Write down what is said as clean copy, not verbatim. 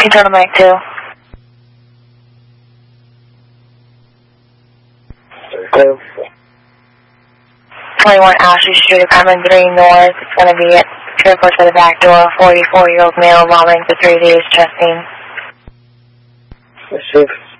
Control to Mike 2. 21 Ashley Street, apartment 3 North. It's going to be at airport to the back door. 44-year-old male vomiting for 3 days, chesting. Receive.